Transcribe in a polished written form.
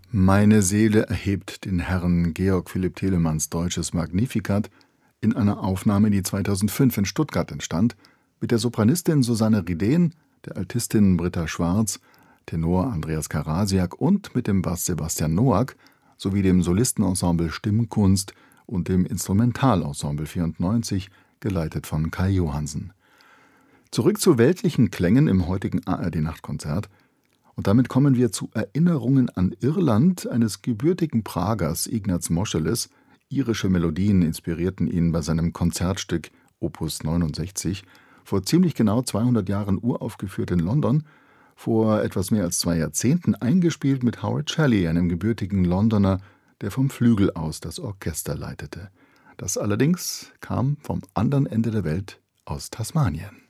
Meine Seele erhebt den Herrn Georg Philipp Telemanns deutsches Magnificat in einer Aufnahme, die 2005 in Stuttgart entstand, mit der Sopranistin Susanne Ridén, der Altistin Britta Schwarz, Tenor Andreas Karasiak und mit dem Bass Sebastian Noack sowie dem Solistenensemble Stimmkunst und dem Instrumentalensemble 94, geleitet von Kai Johansen. Zurück zu weltlichen Klängen im heutigen ARD-Nachtkonzert. Und damit kommen wir zu Erinnerungen an Irland eines gebürtigen Pragers, Ignaz Moscheles. Irische Melodien inspirierten ihn bei seinem Konzertstück Opus 69, vor ziemlich genau 200 Jahren uraufgeführt in London, vor etwas mehr als 2 Jahrzehnten eingespielt mit Howard Shelley, einem gebürtigen Londoner, der vom Flügel aus das Orchester leitete. Das allerdings kam vom anderen Ende der Welt, aus Tasmanien.